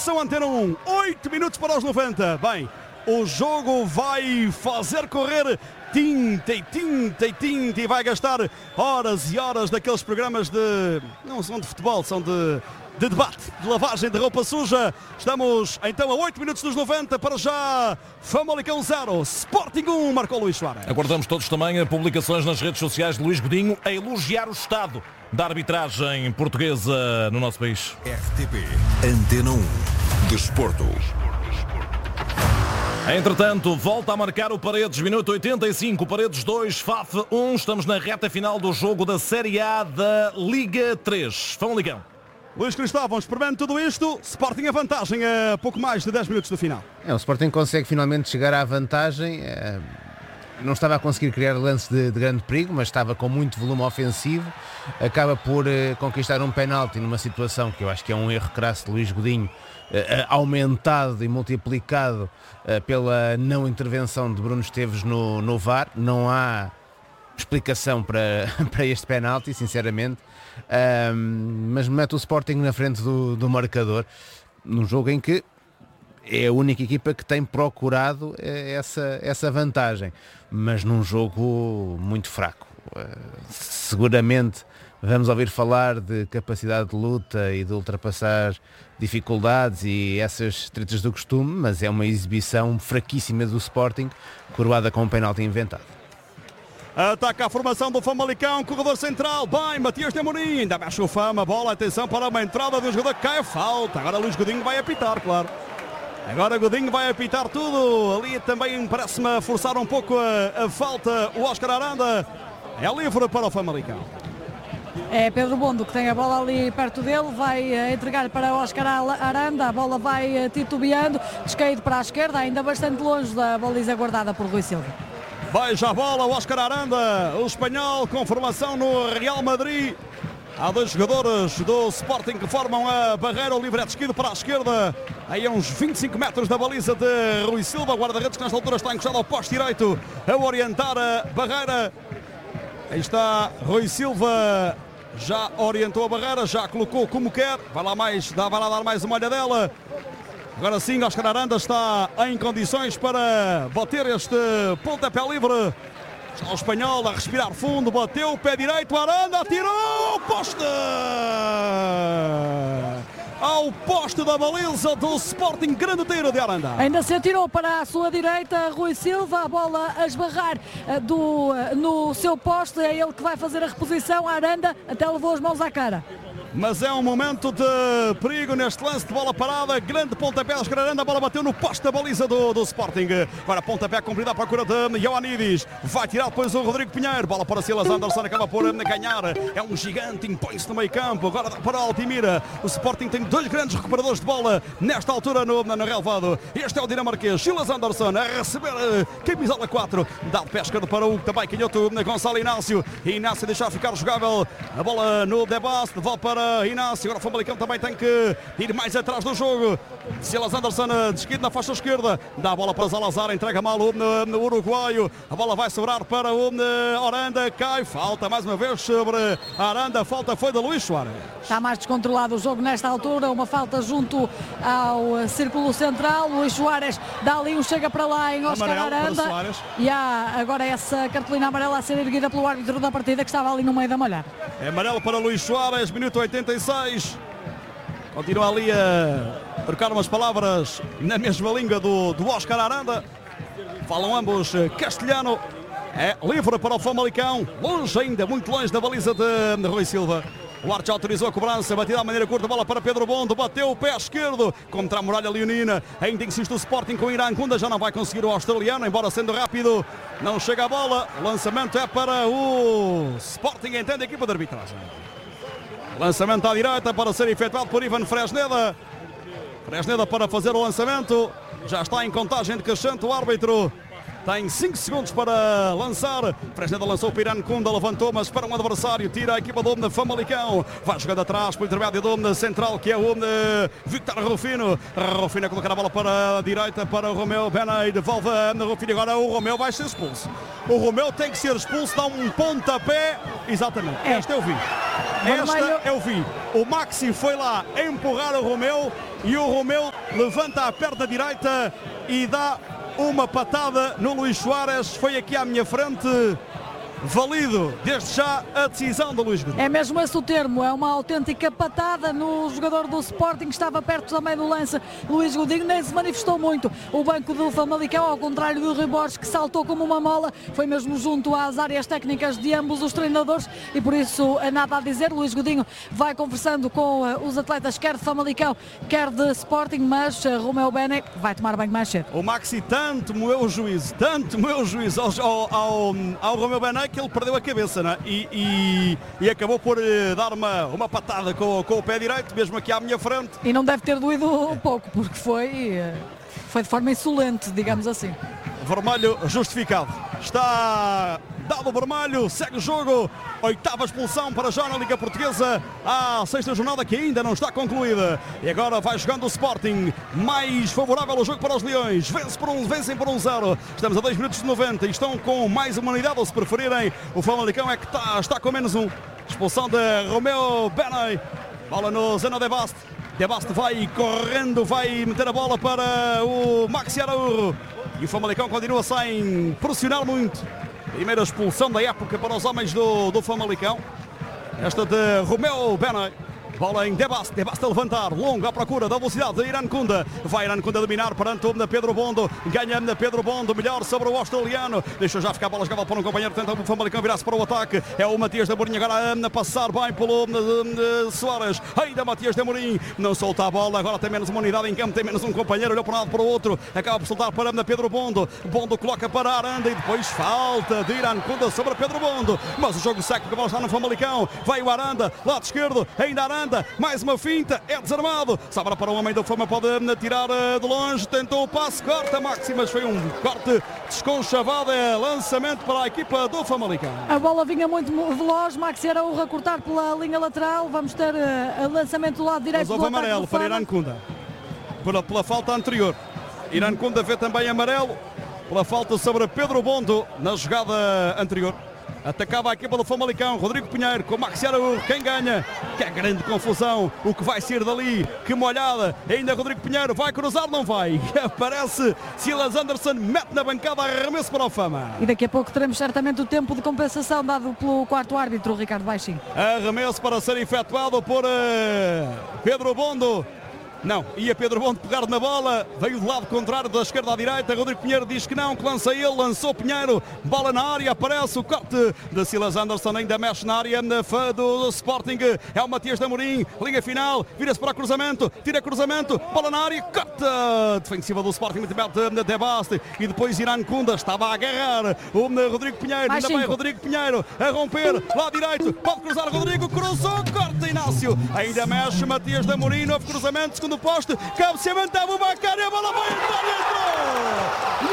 Atenção, Antena 1, 8 minutos para os 90. Bem, o jogo vai fazer correr tinta e vai gastar horas e horas daqueles programas de... não são de futebol, são de debate, de lavagem de roupa suja. Estamos então a 8 minutos dos 90. Para já, Famalicão 0, Sporting 1, marcou Luís Soares. Aguardamos todos também a publicações nas redes sociais de Luís Godinho a elogiar o estado da arbitragem portuguesa no nosso país. RTP Antena 1 Desporto. Entretanto, volta a marcar o Paredes, minuto 85, Paredes 2, FAF 1. Estamos na reta final do jogo da Série A da Liga 3. Famalicão. Luís Cristóvão, experimenta tudo isto. Sporting a vantagem a pouco mais de 10 minutos do final. O Sporting consegue finalmente chegar à vantagem. Não estava a conseguir criar lances de grande perigo, mas estava com muito volume ofensivo. Acaba por conquistar um penalti numa situação que eu acho que é um erro crasso de Luís Godinho, aumentado e multiplicado pela não intervenção de Bruno Esteves no VAR. Não há explicação para este penalti, sinceramente, mas mete o Sporting na frente do marcador, num jogo em que é a única equipa que tem procurado essa vantagem, mas num jogo muito fraco. Seguramente vamos ouvir falar de capacidade de luta e de ultrapassar dificuldades e essas tretas do costume, mas é uma exibição fraquíssima do Sporting, coroada com um penalti inventado. Ataca a formação do Famalicão, corredor central, bem, Matias de Amorim, ainda mexe o Fama, bola, atenção para uma entrada do jogador que cai a falta. Agora Luís Godinho vai apitar, claro. Agora Godinho vai apitar tudo. Ali também parece-me forçar um pouco a falta. O Óscar Aranda é livre para o Famalicão. É Pedro Bondo que tem a bola ali perto dele, vai entregar para o Óscar Aranda, a bola vai titubeando, descaído para a esquerda, ainda bastante longe da baliza guardada por Rui Silva. Beija a bola o Óscar Aranda, o espanhol com formação no Real Madrid. Há dois jogadores do Sporting que formam a barreira, o livre é descido para a esquerda, aí a uns 25 metros da baliza de Rui Silva, guarda-redes que nesta altura está encostado ao poste direito a orientar a barreira. Aí está Rui Silva, já orientou a barreira, já colocou como quer, vai lá dar mais uma olhadela. Agora sim, Óscar Aranda está em condições para bater este pontapé livre. Está o espanhol a respirar fundo, bateu o pé direito, Aranda atirou, poste! Ao poste da baliza do Sporting, grande tiro de Aranda. Ainda se atirou para a sua direita Rui Silva, a bola a esbarrar no seu poste, é ele que vai fazer a reposição, Aranda até levou as mãos à cara. Mas é um momento de perigo neste lance de bola parada, grande pontapé, Óscar Aranda, a bola bateu no poste da baliza do Sporting. Agora pontapé cumprido à procura de Ioannidis, vai tirar depois o Rodrigo Pinheiro, bola para Silas Anderson, acaba por ganhar, é um gigante, impõe-se no meio campo, agora para Altimira. O Sporting tem dois grandes recuperadores de bola nesta altura no relevado. Este é o dinamarquês, Silas Anderson, a receber camisola 4, dá de pé esquerdo para o também canhoto Gonçalo Inácio deixar ficar jogável, a bola no debate, de volta para Inácio, agora o Famalicão também tem que ir mais atrás do jogo. Silas Anderson de esquerda na faixa esquerda, dá a bola para Salazar, entrega mal no uruguaio, a bola vai sobrar para o Aranda, cai, falta mais uma vez sobre Aranda, falta foi de Luís Soares. Está mais descontrolado o jogo nesta altura, uma falta junto ao círculo central, Luís Soares dá ali um chega para lá em Óscar Aranda e há agora essa cartolina amarela a ser erguida pelo árbitro da partida que estava ali no meio da molhar. É amarelo para Luís Soares, minuto 86. Continua ali a trocar umas palavras na mesma língua do Óscar Aranda. Falam ambos castelhano. É livre para o Famalicão, longe ainda, muito longe da baliza de Rui Silva. O árbitro autorizou a cobrança, batida à maneira curta, bola para Pedro Bondo, bateu o pé esquerdo contra a muralha leonina. Ainda insiste o Sporting com o Iracunda, já não vai conseguir o australiano, embora sendo rápido, não chega a bola. O lançamento é para o Sporting, entende a equipa de arbitragem. Lançamento à direita para ser efetuado por Ivan Fresneda. Fresneda para fazer o lançamento, já está em contagem de crescente o árbitro. Tem 5 segundos para lançar. Fresneda lançou para Iracunda, levantou, mas para um adversário. Tira a equipa do Famalicão. Vai jogando atrás pelo intermédio do central, que é o Victor Rufino. Rufino a colocar a bola para a direita, para o Romeu. Benay devolve a Rufino. Agora o Romeu vai ser expulso. O Romeu tem que ser expulso, dá um pontapé. Exatamente, este eu vi. Esta eu vi. O Maxi foi lá empurrar o Romeu e o Romeu levanta a perna direita e dá uma patada no Luís Soares. Foi aqui à minha frente. Valido desde já a decisão do Luís Godinho. É mesmo esse o termo, é uma autêntica patada no jogador do Sporting que estava perto também do lance. Luís Godinho nem se manifestou muito. O banco do Famalicão, ao contrário do Rui Borges, que saltou como uma mola, foi mesmo junto às áreas técnicas de ambos os treinadores e por isso nada a dizer. Luís Godinho vai conversando com os atletas quer de Famalicão, quer de Sporting, mas Romeu Bene vai tomar banho mais cedo. O Maxi tanto moeu o juízo ao Romeu Bene que ele perdeu a cabeça, não é? E acabou por dar uma patada com o pé direito, mesmo aqui à minha frente. E não deve ter doído um pouco, porque foi de forma insolente, digamos assim. Vermelho justificado. Está dado o vermelho, segue o jogo. 8ª expulsão para já na Liga Portuguesa. A 6ª jornada que ainda não está concluída. E agora vai jogando o Sporting. Mais favorável ao jogo para os Leões. Vencem por 1-0. Estamos a 2 minutos de 90 e estão com mais uma unidade, ou se preferirem. O Famalicão é que está com menos um. Expulsão de Romeu Bene. Bola no Zeno de Baste. De Baste vai correndo, vai meter a bola para o Maxi Araújo. E o Famalicão continua sem pressionar muito. Primeira expulsão da época para os homens do Famalicão. Esta de Romeu Bene. Bola em De Baste a levantar, longo à procura da velocidade de Iran Kunda. Vai Iran Kunda dominar perante o Pedro Bondo. Ganha Pedro Bondo, melhor sobre o australiano. Deixou já ficar a bola jogada para um companheiro. Tenta o Famalicão virar-se para o ataque. É o Matias de Amorim agora a passar bem pelo Soares. Ainda Matias de Amorim não solta a bola. Agora tem menos uma unidade em campo, tem menos um companheiro. Olhou para um lado para o outro. Acaba por soltar para Pedro Bondo. Bondo coloca para Aranda e depois falta de Iran Kunda sobre Pedro Bondo. Mas o jogo segue porque a bola está no Famalicão. Vai o Aranda, lado esquerdo. Ainda Aranda. Mais uma finta, é desarmado. Sobra para o homem do Fama, pode tirar de longe. Tentou o passe, corta Maxi, mas foi um corte desconchavado. É lançamento para a equipa do Famalicão. A bola vinha muito veloz. Maxi Araújo a cortar pela linha lateral. Vamos ter lançamento do lado direito. Mas houve amarelo para Iran Kunda pela falta anterior. Iran Kunda vê também amarelo pela falta sobre Pedro Bondo na jogada anterior. Atacava a equipa do Famalicão, Rodrigo Pinheiro com Maxi Araújo, quem ganha? Que é grande confusão, o que vai ser dali, que molhada, ainda Rodrigo Pinheiro, vai cruzar, não vai? Aparece Silas Anderson, mete na bancada, arremesso para o Fama. E daqui a pouco teremos certamente o tempo de compensação dado pelo quarto árbitro, Ricardo Baixinho. Arremesso para ser efetuado por Pedro Bondo. Não, ia Pedro Bondo pegar na bola, veio do lado contrário, da esquerda à direita. Rodrigo Pinheiro diz que não, que lança ele, lançou Pinheiro, bola na área, aparece o corte de Silas Anderson, ainda mexe na área do Sporting. É o Matias de Amorim, liga final, vira-se para o cruzamento, tira cruzamento, bola na área, corte defensiva do Sporting, muito bem de Baste, e depois Iran Kunda estava a agarrar o Rodrigo Pinheiro, ainda vai Rodrigo Pinheiro a romper, lado direito, pode cruzar Rodrigo, cruzou, corta Inácio, ainda mexe Matias de Amorim, novo cruzamento, segundo poste, cabeceamento, Abubakar e a bola vai entrar, entrou!